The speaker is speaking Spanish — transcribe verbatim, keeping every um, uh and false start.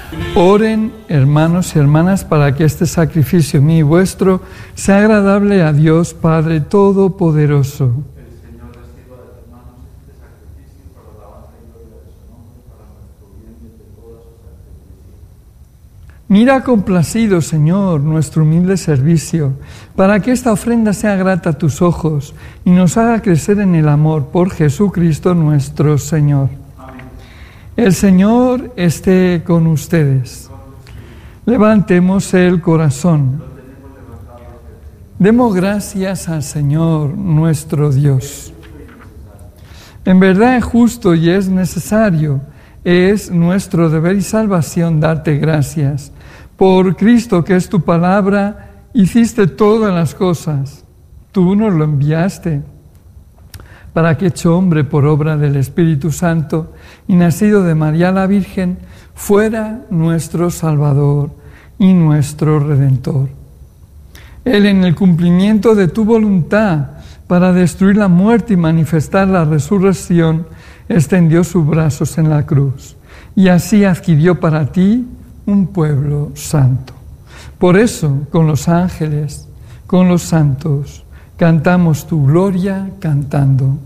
Oren, hermanos y hermanas, para que este sacrificio mío y vuestro sea agradable a Dios Padre Todopoderoso. El Señor reciba de tus manos este sacrificio para la alabanza y gloria de su nombre, para nuestro bien y de todas sus actividades. Mira complacido, Señor, nuestro humilde servicio, para que esta ofrenda sea grata a tus ojos y nos haga crecer en el amor por Jesucristo nuestro Señor. El Señor esté con ustedes. Levantemos el corazón. Demos gracias al Señor nuestro Dios. En verdad es justo y es necesario, es nuestro deber y salvación darte gracias. Por Cristo, que es tu palabra, hiciste todas las cosas. Tú nos lo enviaste, para que, hecho hombre por obra del Espíritu Santo y nacido de María la Virgen, fuera nuestro Salvador y nuestro Redentor. Él, en el cumplimiento de tu voluntad para destruir la muerte y manifestar la resurrección, extendió sus brazos en la cruz y así adquirió para ti un pueblo santo. Por eso, con los ángeles, con los santos, cantamos tu gloria cantando.